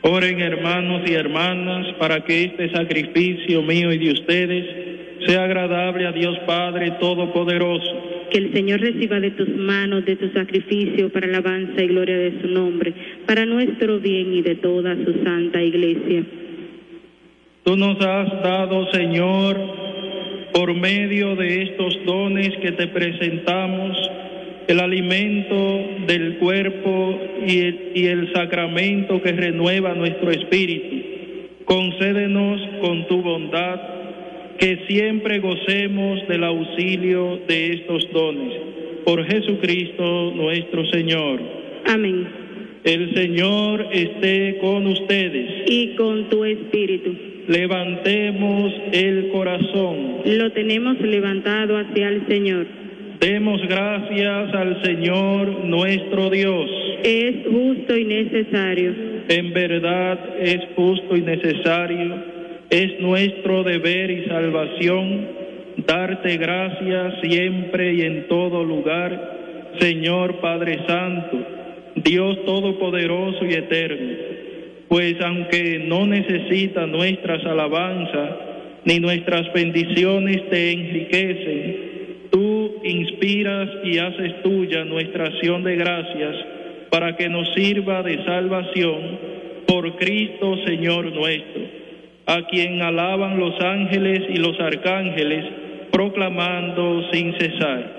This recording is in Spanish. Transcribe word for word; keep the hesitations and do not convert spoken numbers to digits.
Oren, hermanos y hermanas, para que este sacrificio mío y de ustedes sea agradable a Dios Padre Todopoderoso. Que el Señor reciba de tus manos, de tu sacrificio, para alabanza y gloria de su nombre, para nuestro bien y de toda su santa iglesia. Tú nos has dado, Señor, por medio de estos dones que te presentamos, el alimento del cuerpo y el, y el sacramento que renueva nuestro espíritu. Concédenos con tu bondad que siempre gocemos del auxilio de estos dones. Por Jesucristo nuestro Señor. Amén. El Señor esté con ustedes. Y con tu espíritu. Levantemos el corazón. Lo tenemos levantado hacia el Señor. Demos gracias al Señor nuestro Dios. Es justo y necesario. En verdad es justo y necesario, es nuestro deber y salvación darte gracias siempre y en todo lugar, Señor Padre Santo, Dios Todopoderoso y Eterno, pues aunque no necesita nuestras alabanzas ni nuestras bendiciones te enriquecen, tú inspiras y haces tuya nuestra acción de gracias para que nos sirva de salvación por Cristo Señor nuestro, a quien alaban los ángeles y los arcángeles, proclamando sin cesar: